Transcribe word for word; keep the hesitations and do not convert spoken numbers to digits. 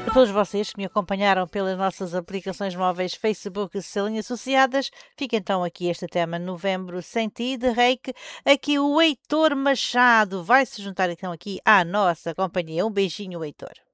A todos vocês que me acompanharam pelas nossas aplicações móveis Facebook e Salinha Associadas, fica então aqui este tema Novembro Sem Ti, de Reiki. Aqui o Heitor Machado vai se juntar então aqui à nossa companhia. Um beijinho, Heitor.